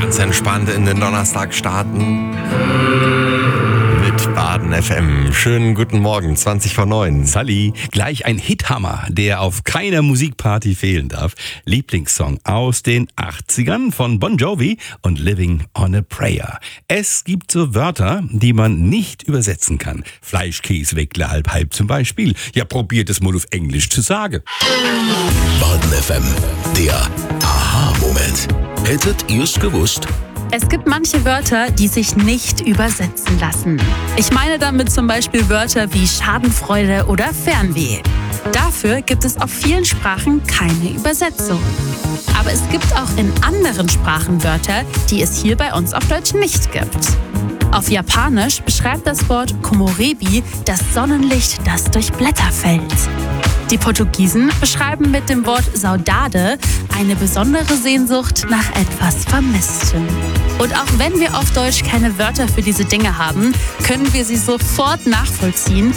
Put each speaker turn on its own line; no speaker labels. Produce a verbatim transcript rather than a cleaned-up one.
ganz entspannt in den Donnerstag starten mit Baden F M. Schönen guten Morgen, zwanzig vor neun.
Sally, gleich ein Hithammer, der auf keiner Musikparty fehlen darf. Lieblingssong aus den achtzigern von Bon Jovi und Living on a Prayer. Es gibt so Wörter, die man nicht übersetzen kann. Fleischkäse, Weckle, halb, halb zum Beispiel. Ja, probiert es mal auf Englisch zu sagen.
Baden F M, der Aha-Moment. Hättet ihr's gewusst?
Es gibt manche Wörter, die sich nicht übersetzen lassen. Ich meine damit zum Beispiel Wörter wie Schadenfreude oder Fernweh. Dafür gibt es auf vielen Sprachen keine Übersetzung. Aber es gibt auch in anderen Sprachen Wörter, die es hier bei uns auf Deutsch nicht gibt. Auf Japanisch beschreibt das Wort Komorebi das Sonnenlicht, das durch Blätter fällt. Die Portugiesen beschreiben mit dem Wort Saudade eine besondere Sehnsucht nach etwas Vermisstem. Und auch wenn wir auf Deutsch keine Wörter für diese Dinge haben, können wir sie sofort nachvollziehen,